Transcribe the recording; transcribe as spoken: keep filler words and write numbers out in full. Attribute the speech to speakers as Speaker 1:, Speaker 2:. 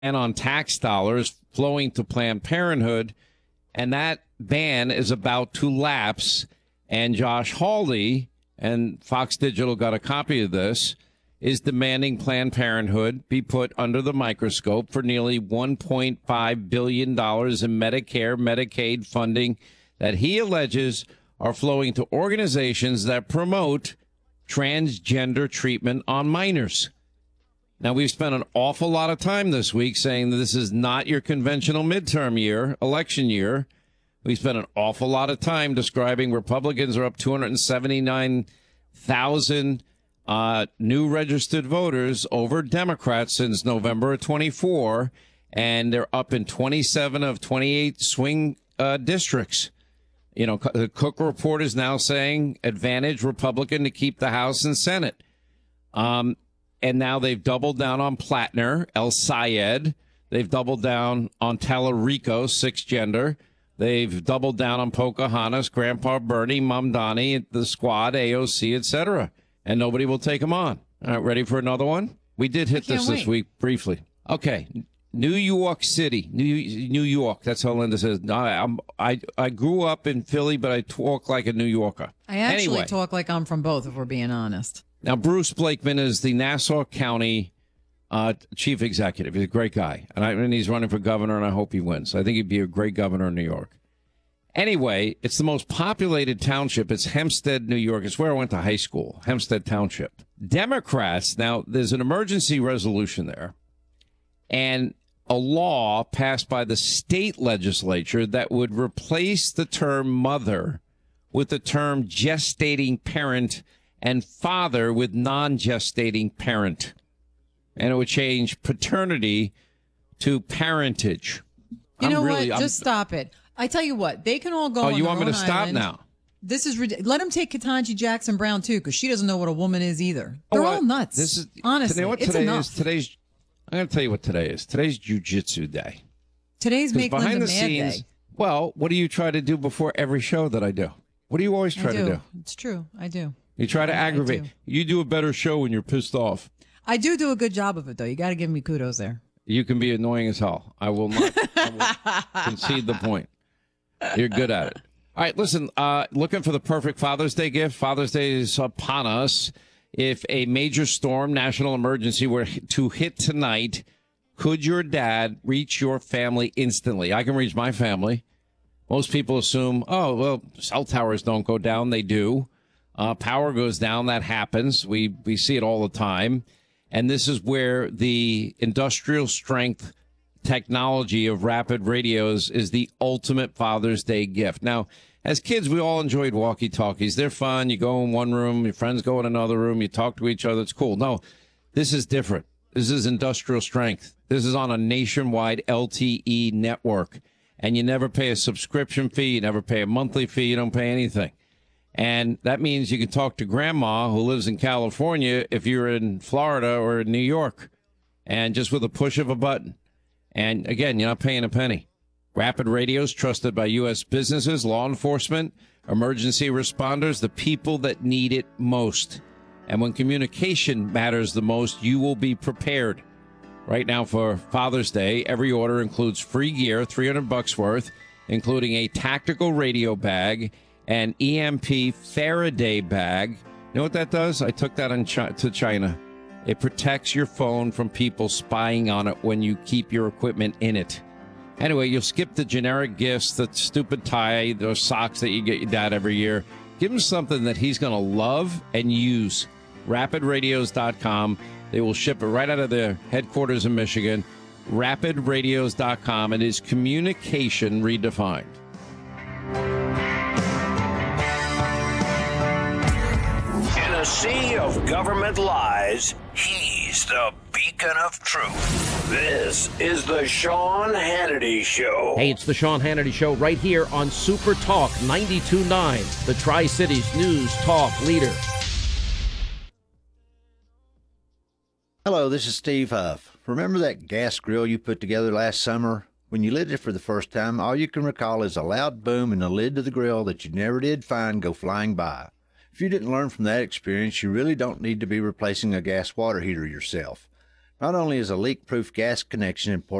Speaker 1: on tax dollars flowing to Planned Parenthood, and that ban is about to lapse. And Josh Hawley, and Fox Digital got a copy of this, is demanding Planned Parenthood be put under the microscope for nearly one point five billion dollars in Medicare, Medicaid funding that he alleges are flowing to organizations that promote transgender treatment on minors. Now, we've spent an awful lot of time this week saying that this is not your conventional midterm year, election year. We spent an awful lot of time describing Republicans are up two hundred seventy-nine thousand uh, new registered voters over Democrats since November of twenty-four, and they're up in twenty-seven of twenty-eight swing uh, districts. You know, the Cook Report is now saying advantage Republican to keep the House and Senate. Um, and now they've doubled down on Plattner, El Sayed. They've doubled down on Tallarico, sixth gender. They've doubled down on Pocahontas, Grandpa Bernie, Mamdani, the Squad, A O C, et cetera. And nobody will take them on. All right, ready for another one? We did hit this wait. this week briefly. Okay. New York City, New New York. That's how Linda says. I, I'm, I I grew up in Philly, but I talk like a New Yorker.
Speaker 2: I actually
Speaker 1: anyway,
Speaker 2: talk like I'm from both, if we're being honest.
Speaker 1: Now, Bruce Blakeman is the Nassau County uh, chief executive. He's a great guy, and, I, and he's running for governor, and I hope he wins. I think he'd be a great governor in New York. Anyway, it's the most populated township. It's Hempstead, New York. It's where I went to high school, Hempstead Township. Democrats, now, there's an emergency resolution there, and a law passed by the state legislature that would replace the term mother with the term gestating parent and father with non-gestating parent. And it would change paternity to parentage.
Speaker 2: You
Speaker 1: I'm
Speaker 2: know
Speaker 1: really,
Speaker 2: what?
Speaker 1: I'm,
Speaker 2: Just stop it. I tell you what, they can all go
Speaker 1: Oh,
Speaker 2: on
Speaker 1: you
Speaker 2: their
Speaker 1: want me to
Speaker 2: own
Speaker 1: stop
Speaker 2: island.
Speaker 1: now?
Speaker 2: This is ridiculous. Let them take Ketanji Jackson Brown, too, because she doesn't know what a woman is either. They're
Speaker 1: oh,
Speaker 2: all nuts.
Speaker 1: This is,
Speaker 2: Honestly,
Speaker 1: today, what
Speaker 2: it's
Speaker 1: today
Speaker 2: enough.
Speaker 1: is? Today's, I'm going to tell you what today is. Today's Jiu-Jitsu Day.
Speaker 2: Today's Make
Speaker 1: behind
Speaker 2: Linda
Speaker 1: the
Speaker 2: Mad
Speaker 1: scenes,
Speaker 2: Day.
Speaker 1: Well, what do you try to do before every show that I do? What do you always try
Speaker 2: I do.
Speaker 1: to do?
Speaker 2: It's true. I do.
Speaker 1: You try to
Speaker 2: I,
Speaker 1: aggravate.
Speaker 2: I do.
Speaker 1: You do a better show when you're pissed off.
Speaker 2: I do do a good job of it, though. You got to give me kudos there.
Speaker 1: You can be annoying as hell. I will not I will concede the point. You're good at it. All right, listen, uh, looking for the perfect Father's Day gift. Father's Day is upon us. If a major storm, national emergency were to hit tonight, could your dad reach your family instantly? I can reach my family. Most people assume, oh, well, cell towers don't go down. They do. Uh, power goes down. That happens. We, we see it all the time. And this is where the industrial strength technology of Rapid Radios is the ultimate Father's Day gift. Now, as kids, we all enjoyed walkie-talkies. They're fun. You go in one room, your friends go in another room, you talk to each other. It's cool. No, this is different. This is industrial strength. This is on a nationwide L T E network. And you never pay a subscription fee. You never pay a monthly fee. You don't pay anything. And that means you can talk to grandma who lives in California if you're in Florida or in New York. And just with a push of a button. And again, you're not paying a penny. Rapid Radios trusted by U S businesses, law enforcement, emergency responders, the people that need it most. And when communication matters the most, you will be prepared. Right now for Father's Day, every order includes free gear, three hundred bucks worth, including a tactical radio bag, an E M P Faraday bag. You know what that does? I took that in Chi- to China. It protects your phone from people spying on it when you keep your equipment in it. Anyway, you'll skip the generic gifts, the stupid tie, those socks that you get your dad every year. Give him something that he's going to love and use. rapid radios dot com. They will ship it right out of their headquarters in Michigan. rapid radios dot com. It is communication redefined.
Speaker 3: In a sea of government lies, he's the beacon of truth. This is the Sean Hannity Show.
Speaker 4: Hey, it's the Sean Hannity Show right here on Super Talk ninety-two point nine, the Tri-Cities News Talk leader.
Speaker 5: Hello, this is Steve Huff. Remember that gas grill you put together last summer? When you lit it for the first time, all you can recall is a loud boom and the lid to the grill that you never did find go flying by. If you didn't learn from that experience, you really don't need to be replacing a gas water heater yourself. Not only is a leak-proof gas connection important,